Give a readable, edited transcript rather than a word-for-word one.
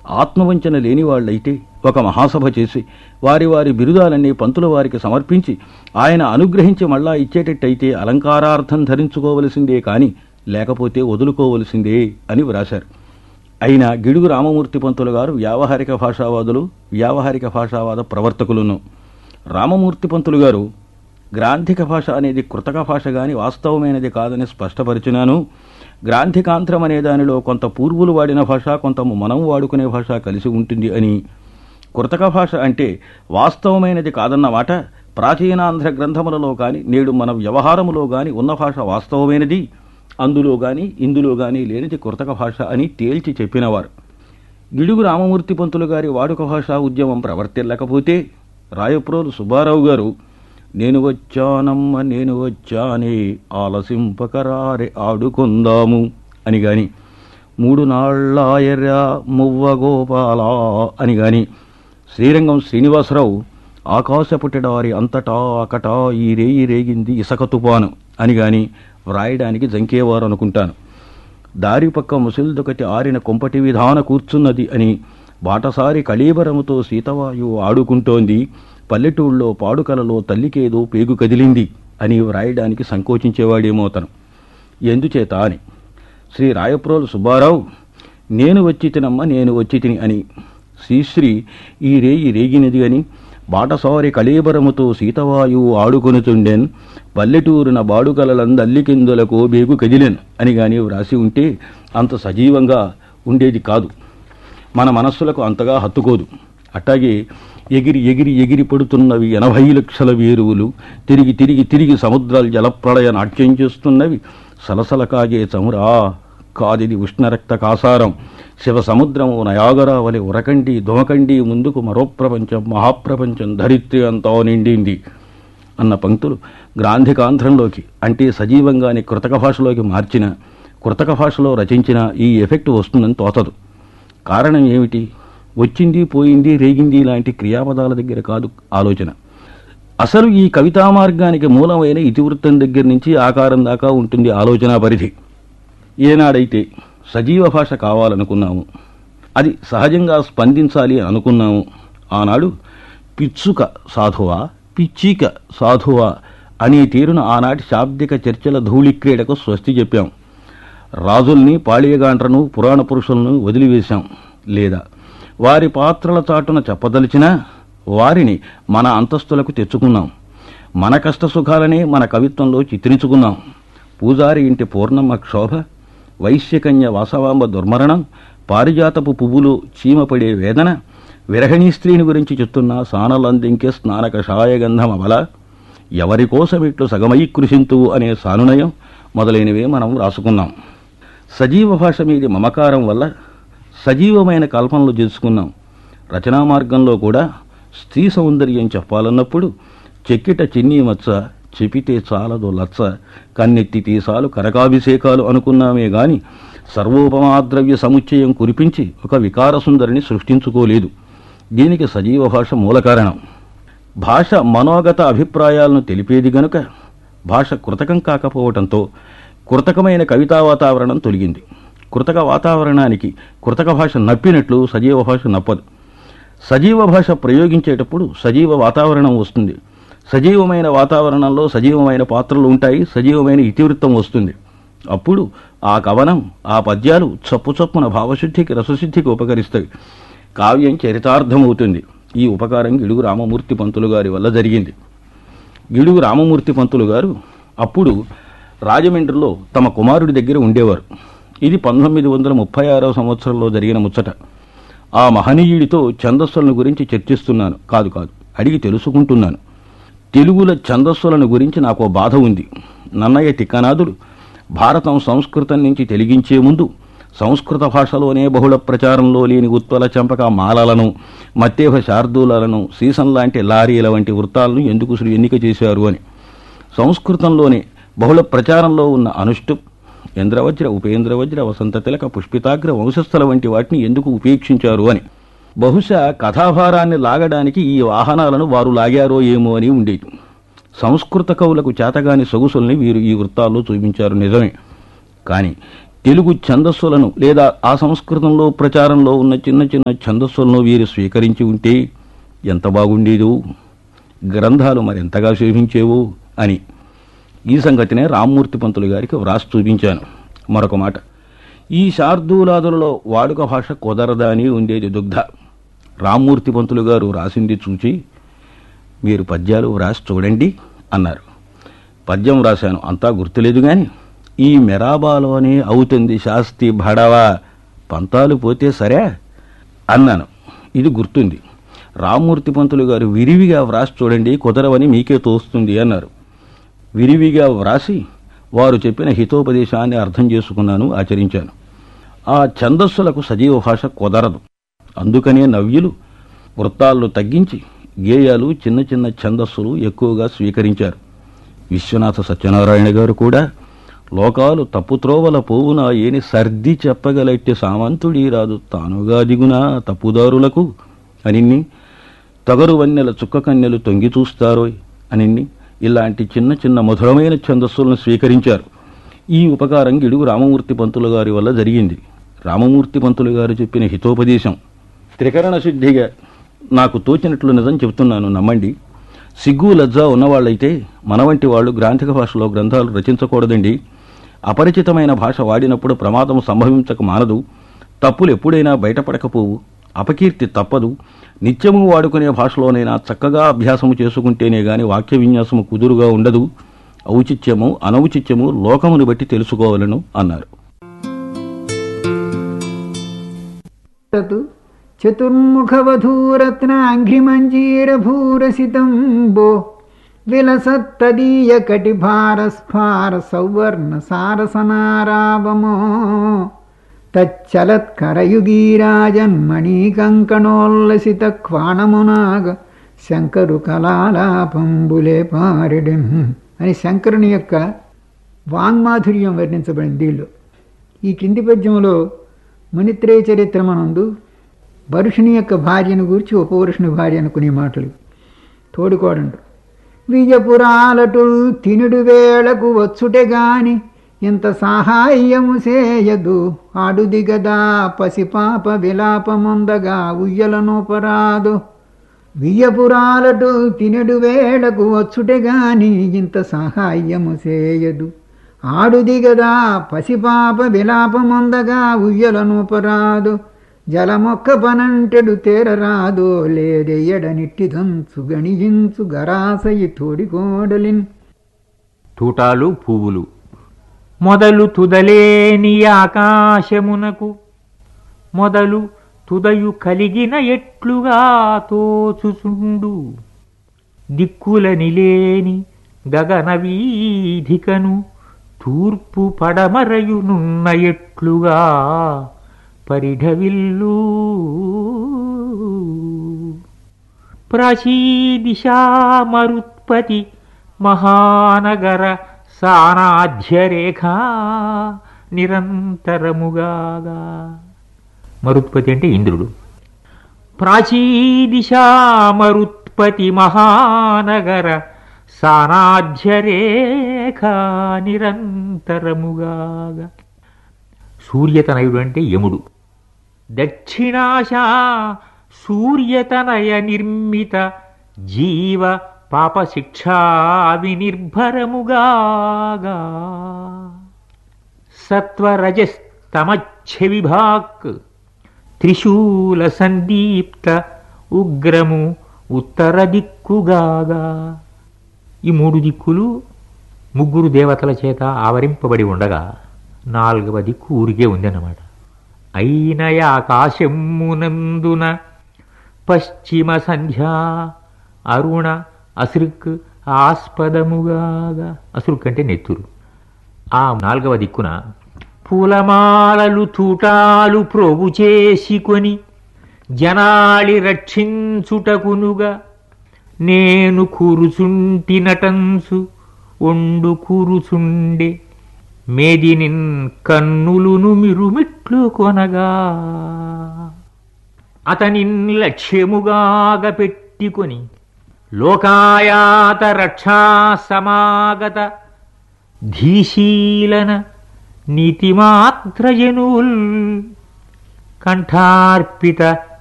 ఆత్మవంచన లేనివాళ్లైతే ఒక మహాసభ చేసి వారి వారి బిరుదాలన్నీ పంతుల వారికి సమర్పించి ఆయన అనుగ్రహించి మళ్ళా ఇచ్చేటట్టయితే అలంకారార్థం ధరించుకోవలసిందే కాని లేకపోతే వదులుకోవలసిందే అని వ్రాశారు. అయినా గిడుగు రామమూర్తి పంతులు గారు వ్యావహారిక భాషావాదులు, వ్యావహారిక భాషావాద ప్రవర్తకులను. రామమూర్తి పంతులు గారు గ్రాంధిక భాష అనేది కృతక భాష గాని వాస్తవమైనది కాదని స్పష్టపరిచినాను. గ్రాంధికాంధ్రం అనే దానిలో కొంత పూర్వులు వాడిన భాష, కొంత మనం వాడుకునే భాష కలిసి ఉంటుంది అని. కృతక భాష అంటే వాస్తవమైనది కాదన్నమాట. ప్రాచీనాంధ్ర గ్రంథములలో కాని నేడు మన వ్యవహారములో గాని ఉన్న భాష వాస్తవమైనది, అందులో గాని ఇందులో గాని లేనిది కృతక భాష అని తేల్చి చెప్పినవారు. గిడుగు రామమూర్తి పంతులు గారి వాడుక భాషా ఉద్యమం ప్రవర్తిల్లకపోతే రాయప్రోలు సుబ్బారావు గారు నేను వచ్చానమ్మ నేను వచ్చానే ఆలసింపకరారే ఆడుకుందాము అని గాని, 3 నాళ్ళాయర్రా మువ్వగోపాల అని గాని, శ్రీరంగం శ్రీనివాసరావు ఆకాశపుటెడారి అంతటా అకటా ఈ రేయి రేగింది ఇసక తుపాను అని గాని వ్రాయడానికి జంకేవారు అనుకుంటాను. దారిపక్క ముసిల్దొకటి ఆరిన కొంపటి విధాన కూర్చున్నది అని, బాటసారి కళీబరముతో సీతవాయువు ఆడుకుంటోంది, పల్లెటూళ్ళలో పాడుకలలో తల్లికేదో పేగు కదిలింది అని వ్రాయడానికి సంకోచించేవాడేమో అతను. ఎందుచేత అని శ్రీ రాయప్రోలు సుబ్బారావు నేను వచ్చి తినమ్మ నేను వచ్చి తిని అని, శ్రీశ్రీ ఈ రేయి రేగినది అని, బాటసారి కళీబరముతో సీతవాయువు ఆడుకొనుచుండెన్, పల్లెటూరున బాడుకలలందల్లికిందులకు బేగు కదిలెన్ అని గాని వ్రాసి ఉంటే అంత సజీవంగా ఉండేది కాదు, మన మనస్సులకు అంతగా హత్తుకోదు. అట్టాగే ఎగిరి ఎగిరి ఎగిరి పడుతున్నవి 80 లక్షల వేరువులు, తిరిగి తిరిగి తిరిగి సముద్రాలు జలప్రళయ నాట్యం చేస్తున్నవి, సలసల కాగే చమురా కాదిది ఉష్ణరక్త కాసారం, శివ సముద్రము నయాగరా వలె ఉరకండి దుమకండి ముందుకు మరో ప్రపంచం మహాప్రపంచం ధరిత్రి అంతా నిండింది అన్న పంక్తులు గ్రాంధికాంధ్రంలోకి అంటే సజీవంగాని కృతక భాషలోకి మార్చిన, కృతక భాషలో రచించిన ఈ ఎఫెక్ట్ వస్తుందని తోచదు. కారణం ఏమిటి? వచ్చింది పోయింది రేగింది లాంటి క్రియాపదాల దగ్గర కాదు ఆలోచన. అసలు ఈ కవితా మార్గానికి మూలమైన ఇతివృత్తం దగ్గర నుంచి ఆకారం దాకా ఉంటుంది ఆలోచన పరిధి. ఏనాడైతే సజీవ భాష కావాలనుకున్నాము, అది సహజంగా స్పందించాలి అనుకున్నాము, ఆనాడు పిచ్చుక సాధువా పిచ్చిక సాధువా అనే తీరున ఆనాటి శాబ్దిక చర్చల ధూళిక్రీడకు స్వస్తి చెప్పాం. రాజుల్ని పాళీయగాండ్రను పురాణ పురుషులను వదిలివేశాం, లేదా వారి పాత్రల చాటున చెప్పదలిచినా వారిని మన అంతస్తులకు తెచ్చుకున్నాం. మన కష్టసుఖాలనే మన కవిత్వంలో చిత్రించుకున్నాం. పూజారి ఇంటి పూర్ణమ్మ క్షోభ, వైశ్యకన్య వాసవాంబ దుర్మరణం, పారిజాతపు పువ్వులు చీమపడే వేదన, విరహిణీ స్త్రీని గురించి చెప్తున్న సానలందింకే స్నానక షాయగంధం అవల, ఎవరికోసమిట్లు సగమై కృషింతువు అనే సానునయం మొదలైనవే మనం రాసుకున్నాం. సజీవ భాష మీది మమకారం వల్ల సజీవమైన కల్పనలు చేసుకున్నాం. రచనా మార్గంలో కూడా స్త్రీ సౌందర్యం చెప్పాలన్నప్పుడు చెక్కిట చిన్నీ మచ్చ, చెపితే చాలదు లచ్చ, కన్నెత్తి తీసాలు కరకాభిషేకాలు అనుకున్నామే గాని సర్వోపమాద్రవ్య సముచ్చయం కురిపించి ఒక వికారసుందరిని సృష్టించుకోలేదు. దీనికి సజీవ భాష మూల కారణం. భాష మనోగత అభిప్రాయాలను తెలిపేది గనుక భాష కృతకం కాకపోవటంతో కృతకమైన కవితా వాతావరణం తొలగింది. కృతక వాతావరణానికి కృతక భాష నప్పినట్లు సజీవ భాష నప్పదు. సజీవ భాష ప్రయోగించేటప్పుడు సజీవ వాతావరణం వస్తుంది. సజీవమైన వాతావరణంలో సజీవమైన పాత్రలు ఉంటాయి, సజీవమైన ఇతివృత్తం వస్తుంది. అప్పుడు ఆ కవనం, ఆ పద్యాలు చప్పు చప్పున భావశుద్ధికి రసశుద్ధికి ఉపకరిస్తాయి. కావ్యం చరితార్థమవుతుంది. ఈ ఉపకారం గిడుగు రామమూర్తి పంతులు గారి వల్ల జరిగింది. గిడుగు రామమూర్తి పంతులు గారు అప్పుడు రాజమండ్రిలో తమ కుమారుడి దగ్గర ఉండేవారు. ఇది 1936వ సంవత్సరంలో జరిగిన ముచ్చట. ఆ మహనీయుడితో ఛందస్సులను గురించి చర్చిస్తున్నాను, కాదు అడిగి తెలుసుకుంటున్నాను. తెలుగుల ఛందస్సులను గురించి నాకు బాధ ఉంది. నన్నయ్య తిక్కనాథుడు భారతం సంస్కృతం నుంచి తెలిగించే ముందు సంస్కృత భాషలోనే బహుళ ప్రచారంలో లేని ఉత్పల చంపక మాలలను, మత్తేభ శార్దూలను, సీసం లాంటి లారీల వంటి వృత్తాలను ఎందుకు ఎన్నిక చేశారు అని. సంస్కృతంలోనే బహుళ ప్రచారంలో ఉన్న అనుష్టుప్, ఇంద్రవజ్ర, ఉపేంద్రవజ్ర, వసంత తిలక, పుష్పితాగ్ర, వంశస్థల వంటి వాటిని ఎందుకు ఉపేక్షించారు అని. బహుశా కథాభారాన్ని లాగడానికి ఈ వాహనాలను వారు లాగారో ఏమో అని ఉండేది. సంస్కృత కవులకు చేతగాని సొగుసుల్ని వీరు ఈ వృత్తాల్లో చూపించారు నిజమే. కాని తెలుగు ఛందస్సులను లేదా ఆ సంస్కృతంలో ప్రచారంలో ఉన్న చిన్న చిన్న ఛందస్సులను వీరు స్వీకరించి ఉంటే ఎంత బాగుండేదో, గ్రంథాలు మరెంతగా శోభించేవో అని ఈ సంగతినే రామ్మూర్తి పంతులు గారికి వ్రాసి చూపించాను. మరొక మాట, ఈ శార్దూలాదులలో వాడుక భాష కుదరదా అని ఉండేది దుగ్ధ. రామ్మూర్తి పంతులు గారు రాసింది చూచి, మీరు పద్యాలు వ్రాసి చూడండి అన్నారు. పద్యం వ్రాశాను, అంతా గుర్తులేదు గాని ఈ మెరాబాలోనే అవుతుంది శాస్తి భడవా, పంతాలు పోతే సరే అన్నాను. ఇది గుర్తుంది. రామ్మూర్తి పంతులు గారు విరివిగా వ్రాసి చూడండి, కుదరవని మీకే తోస్తుంది అన్నారు. విరివిగా వ్రాసి వారు చెప్పిన హితోపదేశాన్ని అర్థం చేసుకున్నాను, ఆచరించాను. ఆ ఛందస్సులకు సజీవ భాష కుదరదు. అందుకనే నవ్యులు వృత్తాలను తగ్గించి గేయాలు, చిన్న చిన్న ఛందస్సులు ఎక్కువగా స్వీకరించారు. విశ్వనాథ సత్యనారాయణ గారు కూడా లోకాలు తప్పుత్రోవల పోవునా ఏని సర్ది చెప్పగలట్టి సామంతుడీ రాదు తానుగా దిగునా తప్పుదారులకు అనిన్ని, తగరు వన్నెల చుక్క కన్నెలు తొంగి చూస్తారోయ్ అనిన్ని, ఇలాంటి చిన్న చిన్న మధురమైన ఛందస్సులను స్వీకరించారు. ఈ ఉపకారం గిడుగు రామమూర్తి పంతులు గారి వల్ల జరిగింది. రామమూర్తి పంతులు గారు చెప్పిన హితోపదేశం త్రికరణ శుద్ధిగా నాకు తోచినట్లు నిజం చెబుతున్నాను, నమ్మండి. సిగ్గు లజ్జ ఉన్నవాళ్లైతే మన వంటి వాళ్ళు గ్రాంథిక భాషలో గ్రంథాలు రచించకూడదండి. అపరిచితమైన భాష వాడినప్పుడు ప్రమాదం సంభవించక మానదు. తప్పులు ఎప్పుడైనా బయటపడకపోవు, అపకీర్తి తప్పదు. నిత్యము వాడుకునే భాషలోనైనా చక్కగా అభ్యాసము చేసుకుంటేనే గాని వాక్య విన్యాసము కుదురుగా ఉండదు. ఔచిత్యము అనౌచిత్యము లోకమును బట్టి తెలుసుకోవాలను అన్నారు. చతుర్ముఖవధూరత్నాంఘ్రిమంజీరభూరసితంబో విలసత్తదీయ కటిభారస్ఫార సౌవర్ణ సారసనారావమో తచ్చలత్కరయుగీరాజన్మణీకంకణోల్లసిత క్వాణమునాగ శంకరు కళాలాపంబులే పారెడెం అని శంకరుని యొక్క వాంగ్మాధుర్యం వర్ణించబడింది దీనిలో. ఈ కింది పద్యంలో మునిత్రేయ చరిత్రమనందు వరుషుని యొక్క భార్యను గూర్చి ఉపవరుషుని భార్య అనుకునే మాటలు తోడుకోడంటారు. విజపురాలటు తినుడు వేళకు వచ్చుటే గాని ఇంత సహాయము చేయదు, ఆడుది గదా పసిపాప విలాపముందగా ఉయ్యలనోపరాదు. వియ్యపురాలటు తినుడు వేళకు వచ్చుటే గాని ఇంత సహాయము చేయదు, ఆడుది గదా పసిపాప విలాపముందగా ఉయ్యలనోపరాదు. జలమొక్క పనంటెడు తేరరాదో లేదెయ్యడనిట్టిదంచు గణియించు గరాసయి తోడికోడలిన్. తూటాలు పువ్వులు మొదలు తుదలేని ఆకాశమునకు మొదలు తుదయు కలిగిన ఎట్లుగా తోచుచుండు, దిక్కులనిలేని గగన వీధికను తూర్పు పడమరయునున్న ఎట్లుగా పరిఢవిల్లు. ప్రాచీదిశా మరుత్పతి మహానగర సానాధ్యరేఖ నిరంతరముగాగా. మరుత్పతి అంటే ఇంద్రుడు. ప్రాచీదిశా మరుత్పతి మహానగర సానాధ్యరేఖ నిరంతరముగాగా. సూర్యతనయుడు అంటే యముడు. దక్షిణాశా సూర్యతనయ నిర్మిత జీవ పాపశిక్షా వినిర్భరముగాగా. సత్వరజస్తమచ్ఛవిభాక్ త్రిశూల సందీప్త ఉగ్రము ఉత్తర దిక్కుగాగా. ఈ మూడు దిక్కులు ముగ్గురు దేవతల చేత ఆవరింపబడి ఉండగా నాలుగవ దిక్కు ఊరికే ఉందన్నమాట. అయినయ ఆకాశమునందున పశ్చిమ సంధ్యా అరుణ అసృక్ ఆస్పదముగాగా. అసృక్ అంటే నెత్తురు. ఆ నాలుగవ దిక్కున పూలమాలలు తూటాలు ప్రోగు చేసుకొని జనాళి రక్షించుటకునుగా నేను కూరుచుంటినటంసు ఒండు కూరుచుండే మేదినిన్ కన్నులును మిరుమిట్లు కొనగా. అతనిన్ లక్ష్యముగాగ పెట్టుకొని లోకాయాత రక్షా సమాగత ధీశీలన నీతిమాత్రజనుల్ కంఠార్పిత